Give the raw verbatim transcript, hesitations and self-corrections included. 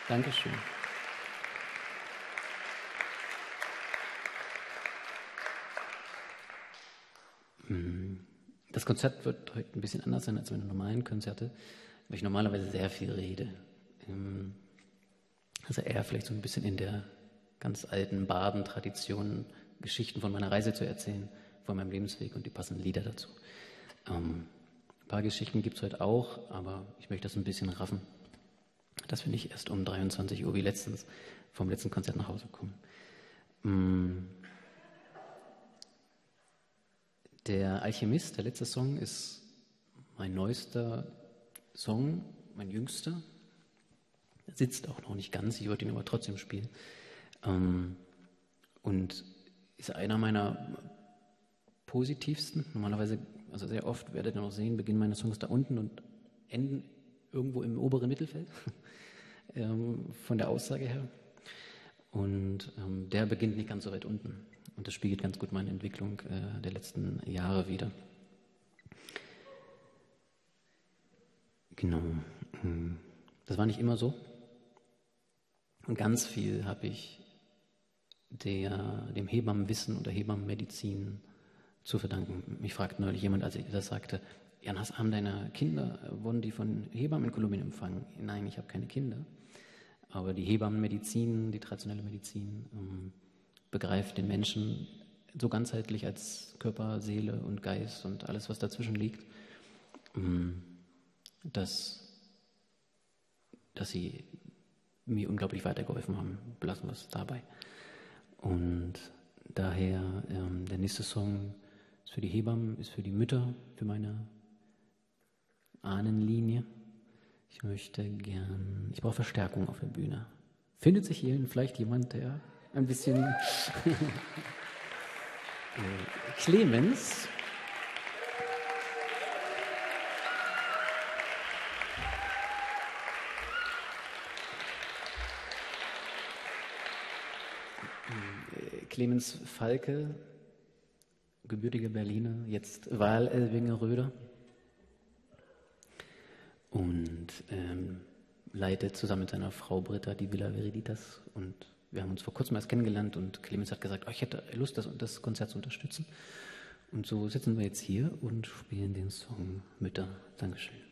Dankeschön. Das Konzert wird heute ein bisschen anders sein als meine normalen Konzerte, weil ich normalerweise sehr viel rede. Also eher vielleicht so ein bisschen in der ganz alten Barden-Tradition, Geschichten von meiner Reise zu erzählen, von meinem Lebensweg und die passenden Lieder dazu. Ähm, ein paar Geschichten gibt es heute auch, aber ich möchte das ein bisschen raffen, dass wir nicht erst um dreiundzwanzig Uhr wie letztens vom letzten Konzert nach Hause kommen. Ähm, Der Alchemist, der letzte Song, ist mein neuester Song, mein jüngster. Er sitzt auch noch nicht ganz, ich würde ihn aber trotzdem spielen. Ähm, und ist einer meiner positivsten. Normalerweise, also sehr oft, werdet ihr noch sehen, beginnen meine Songs da unten und enden irgendwo im oberen Mittelfeld, ähm, von der Aussage her. Und ähm, der beginnt nicht ganz so weit unten. Und das spiegelt ganz gut meine Entwicklung äh, der letzten Jahre wider. Genau. Das war nicht immer so. Und ganz viel habe ich der, dem Hebammenwissen oder Hebammenmedizin zu verdanken. Mich fragt neulich jemand, als ich das sagte, Jan, hast haben deine Kinder, wurden die von Hebammen in Kolumbien empfangen? Nein, ich habe keine Kinder. Aber die Hebammenmedizin, die traditionelle Medizin, ähm, begreift den Menschen so ganzheitlich als Körper, Seele und Geist und alles, was dazwischen liegt, dass, dass sie mir unglaublich weitergeholfen haben. Belassen wir es dabei. Und daher ähm, der nächste Song ist für die Hebammen, ist für die Mütter, für meine Ahnenlinie. Ich möchte gern, ich brauche Verstärkung auf der Bühne. Findet sich hier vielleicht jemand, der ein bisschen Clemens. Clemens Falke, gebürtiger Berliner, jetzt Wahlelbinger Röder und ähm, leitet zusammen mit seiner Frau Britta die Villa Veriditas und wir haben uns vor kurzem erst kennengelernt und Clemens hat gesagt, oh, ich hätte Lust, das, das Konzert zu unterstützen. Und so sitzen wir jetzt hier und spielen den Song Mütter. Dankeschön.